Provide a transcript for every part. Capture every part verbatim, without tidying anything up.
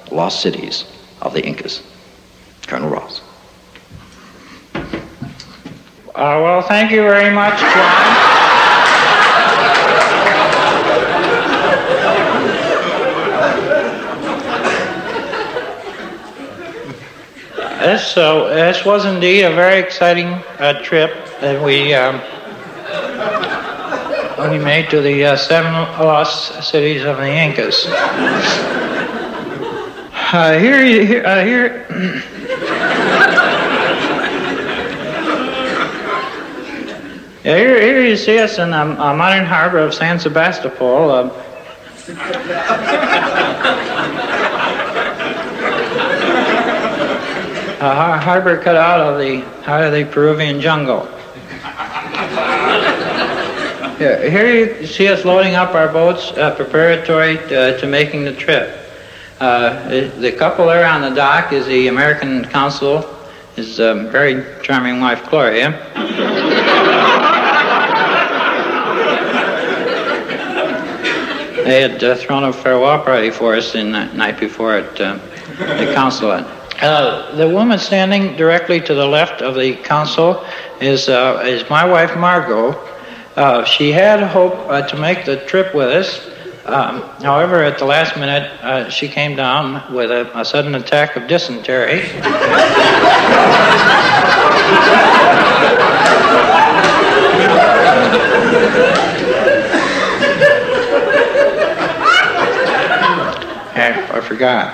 lost cities of the Incas. Colonel Ross. Uh, well, thank you very much, John. This, uh, this was indeed a very exciting uh, trip that we um, we made to the uh, seven lost cities of the Incas. Uh, here, here, uh, here. Yeah, here, here you see us in the uh, modern harbor of San Sebastopol. Uh, a har- harbor cut out of the out of the Peruvian jungle. Here, here you see us loading up our boats, uh, preparatory to, to making the trip. Uh, the, the couple there on the dock is the American consul, his um, very charming wife, Gloria. They had uh, thrown a farewell party for us the night before at uh, the consulate. Uh, the woman standing directly to the left of the consul is uh, is my wife, Margot. Uh, she had hope uh, to make the trip with us. Um, however, at the last minute, uh, she came down with a, a sudden attack of dysentery. Hey, I forgot.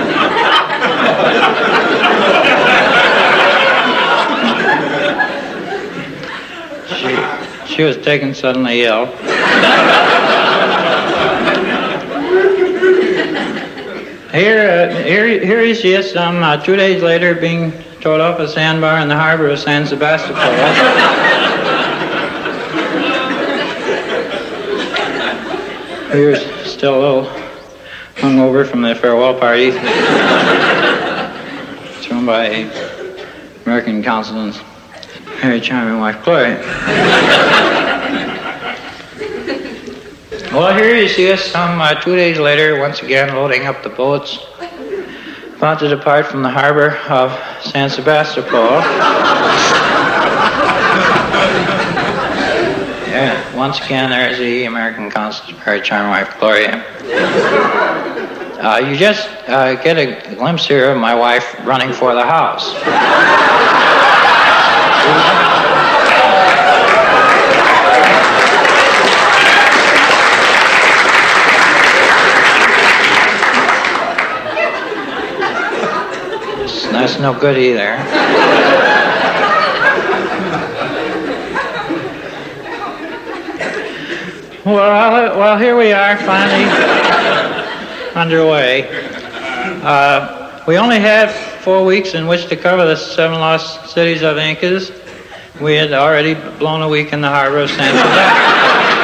she, she was taken suddenly ill. Here, uh, here, here he is, um, uh, two days later, being towed off a sandbar in the harbor of San Sebastopol. He was still a little hungover from the farewell party thrown by a American consul's very charming wife, Chloe. Well, here you see us some uh, two days later, once again loading up the boats, about to depart from the harbor of San Sebastopol. Yeah, once again, there's the American consul's very charming wife, Gloria. Uh, you just uh, get a glimpse here of my wife running for the house. That's no good either. Well, well, here we are, finally underway. Uh, we only had four weeks in which to cover the seven lost cities of the Incas. We had already blown a week in the harbor of San Sebastopol.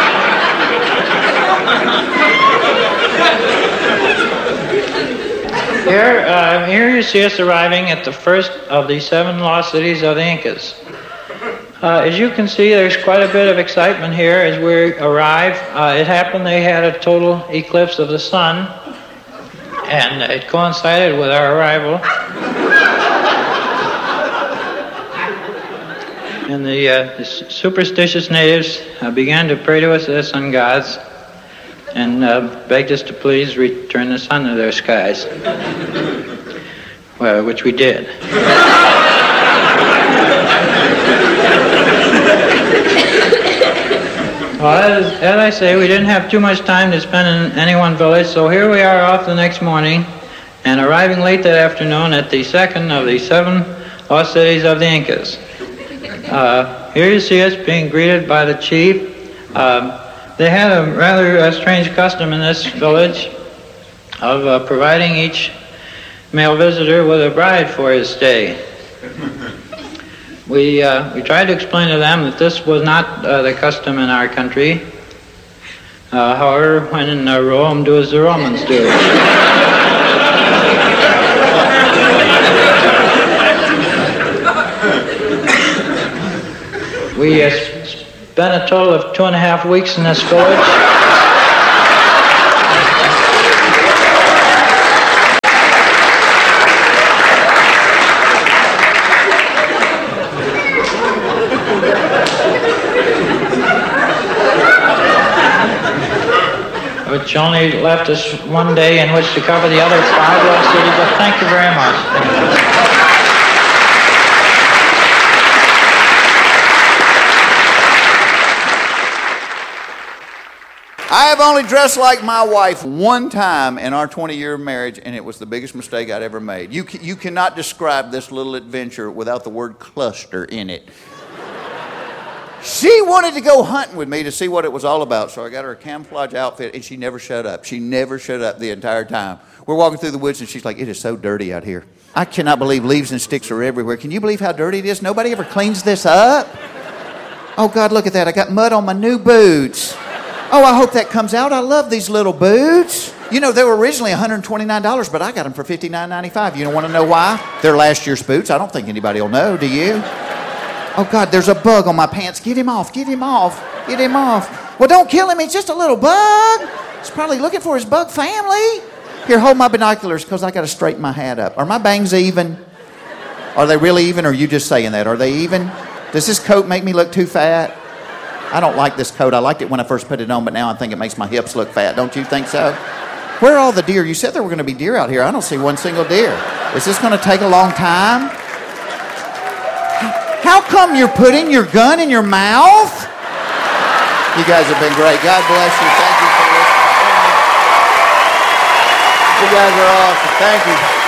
Here, uh, here you see us arriving at the first of the seven lost cities of the Incas. Uh, as you can see, there's quite a bit of excitement here as we arrive. Uh, it happened they had a total eclipse of the sun, and it coincided with our arrival. And the, uh, the superstitious natives uh, began to pray to us as sun gods, and uh, begged us to please return the sun to their skies, well, which we did. Well, as, as I say, we didn't have too much time to spend in any one village, so here we are off the next morning, and arriving late that afternoon at the second of the seven lost cities of the Incas. Uh, here you see us being greeted by the chief. Um, They had a rather uh, strange custom in this village of uh, providing each male visitor with a bride for his stay. We uh, we tried to explain to them that this was not uh, the custom in our country. Uh, however, when in uh, Rome, do as the Romans do. We uh, spent a total of two and a half weeks in this village. which only left us one day in which to cover the other five lost cities. But thank you very much. I have only dressed like my wife one time in our twenty-year marriage, and it was the biggest mistake I'd ever made. You, you cannot describe this little adventure without the word cluster in it. She wanted to go hunting with me to see what it was all about, so I got her a camouflage outfit, and she never shut up. She never shut up the entire time. We're walking through the woods, and she's like, it is so dirty out here. I cannot believe leaves and sticks are everywhere. Can you believe how dirty it is? Nobody ever cleans this up? Oh, God, look at that. I got mud on my new boots. Oh, I hope that comes out. I love these little boots. You know, they were originally one hundred twenty-nine dollars, but I got them for fifty-nine ninety-five. You don't want to know why? They're last year's boots. I don't think anybody will know, do you? Oh, God, there's a bug on my pants. Get him off. Get him off. Get him off. Well, don't kill him. He's just a little bug. He's probably looking for his bug family. Here, hold my binoculars because I got to straighten my hat up. Are my bangs even? Are they really even, or are you just saying that? Are they even? Does this coat make me look too fat? I don't like this coat. I liked it when I first put it on, but now I think it makes my hips look fat. Don't you think so? Where are all the deer? You said there were going to be deer out here. I don't see one single deer. Is this going to take a long time? How come you're putting your gun in your mouth? You guys have been great. God bless you. Thank you for listening. You guys are awesome. Thank you.